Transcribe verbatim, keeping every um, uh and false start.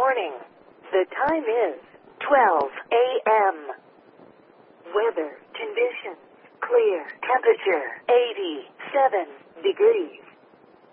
morning. The time is twelve a.m. Weather conditions clear. Temperature eighty-seven degrees.